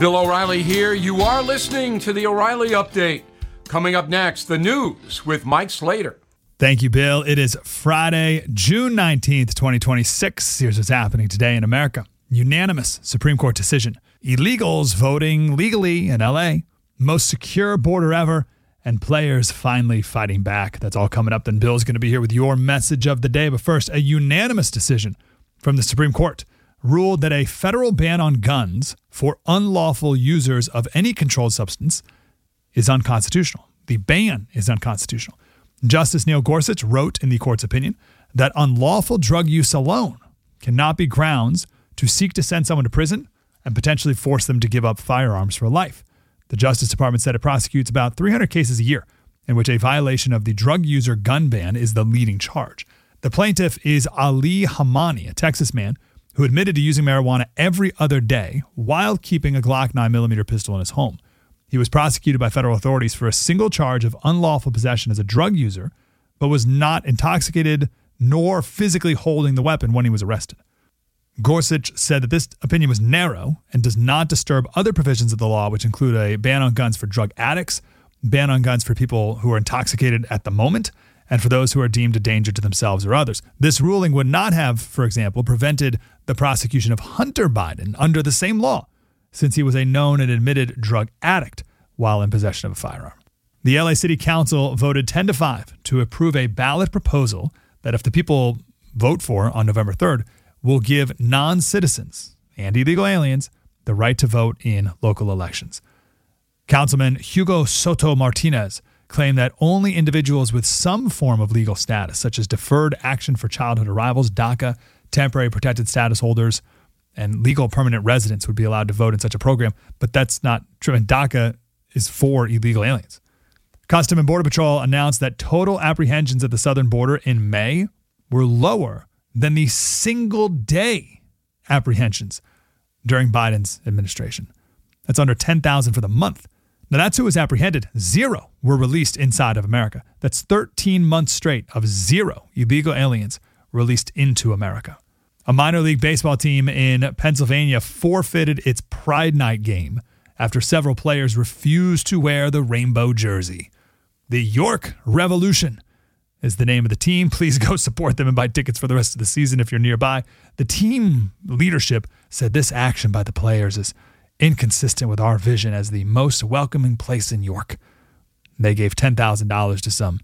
Bill O'Reilly here. You are listening to the O'Reilly Update. Coming up next, the news with Mike Slater. Thank you, Bill. It is Friday, June 19th, 2026. Here's what's happening today in America. Unanimous Supreme Court decision. Illegals voting legally in L.A. Most secure border ever. And players finally fighting back. That's all coming up. Then Bill's going to be here with your message of the day. But first, a unanimous decision from the Supreme Court ruled that a federal ban on guns for unlawful users of any controlled substance is unconstitutional. The ban is unconstitutional. Justice Neil Gorsuch wrote in the court's opinion that unlawful drug use alone cannot be grounds to seek to send someone to prison and potentially force them to give up firearms for life. The Justice Department said it prosecutes about 300 cases a year in which a violation of the drug user gun ban is the leading charge. The plaintiff is Ali Hamani, a Texas man who admitted to using marijuana every other day while keeping a Glock 9mm pistol in his home. He was prosecuted by federal authorities for a single charge of unlawful possession as a drug user, but was not intoxicated nor physically holding the weapon when he was arrested. Gorsuch said that this opinion was narrow and does not disturb other provisions of the law, which include a ban on guns for drug addicts, ban on guns for people who are intoxicated at the moment, and for those who are deemed a danger to themselves or others. This ruling would not have, for example, prevented the prosecution of Hunter Biden under the same law, since he was a known and admitted drug addict while in possession of a firearm. The LA City Council voted 10-5 to approve a ballot proposal that if the people vote for on November 3rd, will give non-citizens and illegal aliens the right to vote in local elections. Councilman Hugo Soto Martinez claimed that only individuals with some form of legal status, such as deferred action for childhood arrivals, DACA, temporary protected status holders, and legal permanent residents would be allowed to vote in such a program. But that's not true. And DACA is for illegal aliens. Customs and Border Patrol announced that total apprehensions at the southern border in May were lower than the single-day apprehensions during Biden's administration. That's under 10,000 for the month. Now, that's who was apprehended. 0 were released inside of America. That's 13 months straight of 0 illegal aliens released into America. A minor league baseball team in Pennsylvania forfeited its Pride Night game after several players refused to wear the rainbow jersey. The York Revolution is the name of the team. Please go support them and buy tickets for the rest of the season if you're nearby. The team leadership said this action by the players is inconsistent with our vision as the most welcoming place in York. They gave $10,000 to some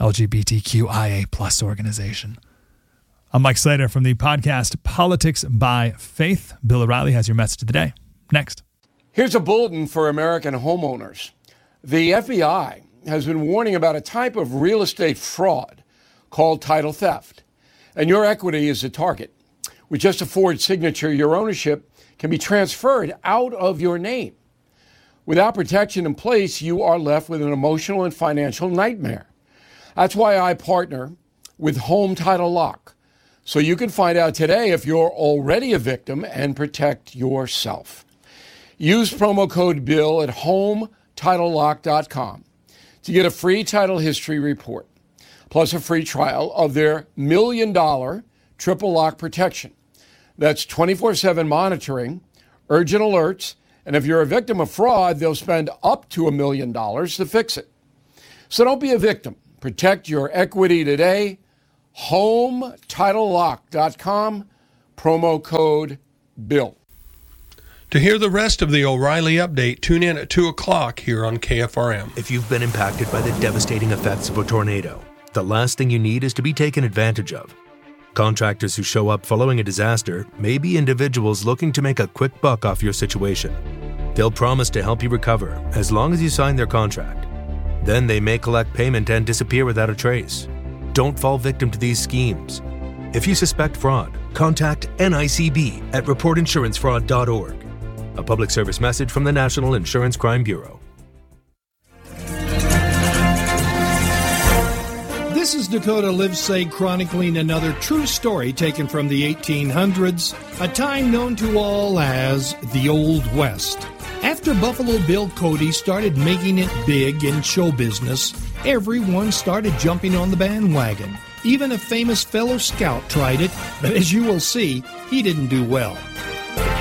LGBTQIA plus organization. I'm Mike Slater from the podcast Politics by Faith. Bill O'Reilly has your message of the day. Next. Here's a bulletin for American homeowners. The FBI has been warning about a type of real estate fraud called title theft. And your equity is a target. With just a forged signature, your ownership can be transferred out of your name. Without protection in place, you are left with an emotional and financial nightmare. That's why I partner with Home Title Lock, so you can find out today if you're already a victim and protect yourself. Use promo code BILL at HomeTitleLock.com to get a free title history report, plus a free trial of their $1 million triple lock protection. That's 24/7 monitoring, urgent alerts, and if you're a victim of fraud, they'll spend up to $1 million to fix it. So don't be a victim. Protect your equity today. HomeTitleLock.com, promo code BILL. To hear the rest of the O'Reilly Update, tune in at 2 o'clock here on KFRM. If you've been impacted by the devastating effects of a tornado, the last thing you need is to be taken advantage of. Contractors who show up following a disaster may be individuals looking to make a quick buck off your situation. They'll promise to help you recover as long as you sign their contract. Then they may collect payment and disappear without a trace. Don't fall victim to these schemes. If you suspect fraud, contact NICB at reportinsurancefraud.org. A public service message from the National Insurance Crime Bureau. This is Dakota Livesay chronicling another true story taken from the 1800s, a time known to all as the Old West. After Buffalo Bill Cody started making it big in show business, everyone started jumping on the bandwagon. Even a famous fellow scout tried it, but as you will see, he didn't do well.